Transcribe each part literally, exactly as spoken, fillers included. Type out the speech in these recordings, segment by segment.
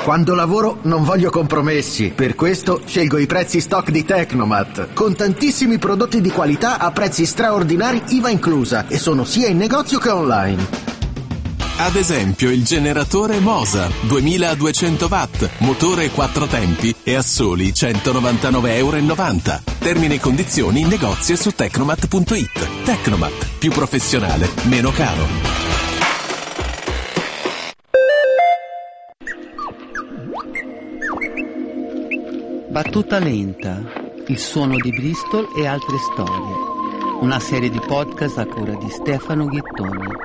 Quando lavoro non voglio compromessi, per questo scelgo i prezzi stock di Tecnomat, con tantissimi prodotti di qualità a prezzi straordinari I V A inclusa, e sono sia in negozio che online. Ad esempio il generatore Mosa duemiladuecento watt, motore quattro tempi e a soli centonovantanove virgola novanta euro. Termini e condizioni in negozio e su tecnomat punto it. Tecnomat, più professionale, meno caro. Battuta lenta, il suono di Bristol e altre storie. Una serie di podcast a cura di Stefano Ghittoni.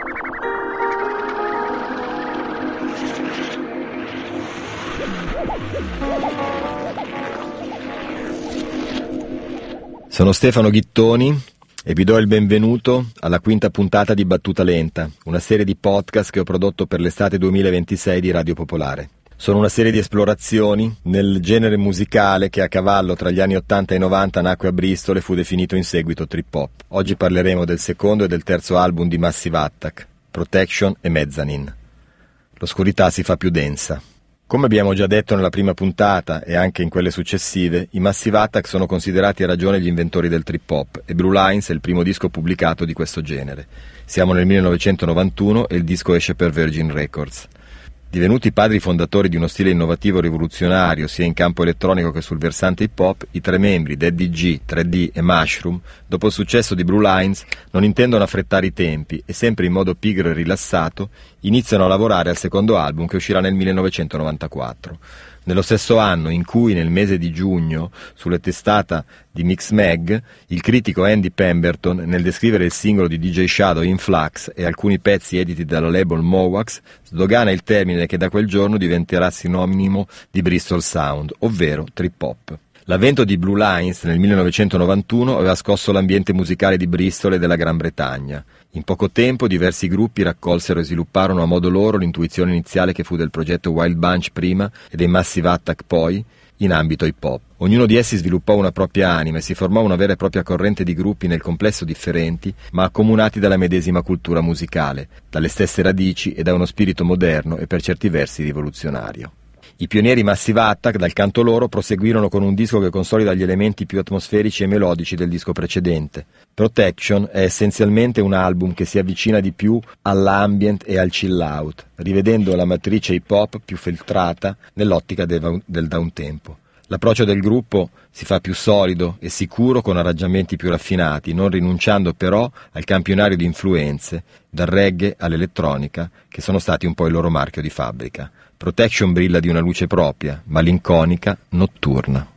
Sono Stefano Ghittoni e vi do il benvenuto alla quinta puntata di Battuta Lenta, una serie di podcast che ho prodotto per l'estate duemilaventisei di Radio Popolare. Sono una serie di esplorazioni nel genere musicale che a cavallo tra gli anni ottanta e novanta nacque a Bristol e fu definito in seguito trip hop. Oggi parleremo del secondo e del terzo album di Massive Attack, Protection e Mezzanine. L'oscurità si fa più densa. Come abbiamo già detto nella prima puntata e anche in quelle successive, i Massive Attack sono considerati a ragione gli inventori del trip hop e Blue Lines è il primo disco pubblicato di questo genere. Siamo nel millenovecentonovantuno e il disco esce per Virgin Records. Divenuti padri fondatori di uno stile innovativo rivoluzionario sia in campo elettronico che sul versante hip hop, i tre membri, Daddy G, tre D e Mushroom, dopo il successo di Blue Lines, non intendono affrettare i tempi e sempre in modo pigro e rilassato iniziano a lavorare al secondo album che uscirà nel millenovecentonovantaquattro. Nello stesso anno in cui, nel mese di giugno, sulle testate di Mixmag, il critico Andy Pemberton, nel descrivere il singolo di D J Shadow In Flux e alcuni pezzi editi dalla label Mowax, sdogana il termine che da quel giorno diventerà sinonimo di Bristol Sound, ovvero trip hop. L'avvento di Blue Lines nel millenovecentonovantuno aveva scosso l'ambiente musicale di Bristol e della Gran Bretagna. In poco tempo diversi gruppi raccolsero e svilupparono a modo loro l'intuizione iniziale che fu del progetto Wild Bunch prima e dei Massive Attack poi, in ambito hip hop. Ognuno di essi sviluppò una propria anima e si formò una vera e propria corrente di gruppi nel complesso differenti, ma accomunati dalla medesima cultura musicale, dalle stesse radici e da uno spirito moderno e per certi versi rivoluzionario. I pionieri Massive Attack, dal canto loro, proseguirono con un disco che consolida gli elementi più atmosferici e melodici del disco precedente. Protection è essenzialmente un album che si avvicina di più all'ambient e al chill out, rivedendo la matrice hip hop più filtrata nell'ottica del, del downtempo. L'approccio del gruppo si fa più solido e sicuro con arrangiamenti più raffinati, non rinunciando però al campionario di influenze, dal reggae all'elettronica, che sono stati un po' il loro marchio di fabbrica. Protection brilla di una luce propria, malinconica, notturna.